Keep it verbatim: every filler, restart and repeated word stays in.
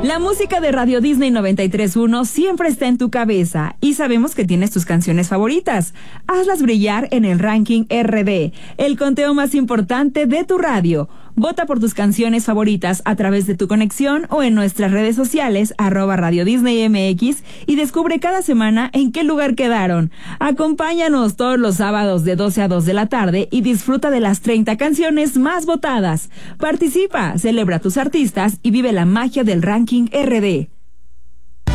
La música de Radio Disney noventa y tres punto uno siempre está en tu cabeza y sabemos que tienes tus canciones favoritas. Hazlas brillar en el ranking R D, el conteo más importante de tu radio. Vota por tus canciones favoritas a través de tu conexión o en nuestras redes sociales, arroba Radio Disney M X, y descubre cada semana en qué lugar quedaron. Acompáñanos todos los sábados de doce a dos de la tarde y disfruta de las treinta canciones más votadas. Participa, celebra tus artistas y vive la magia del ranking R D.